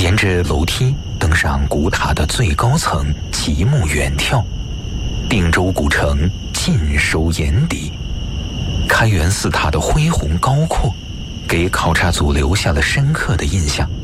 沿着楼梯登上古塔的最高层，极目远眺，定州古城尽收眼底。开元寺塔的恢宏高阔，给考察组留下了深刻的印象。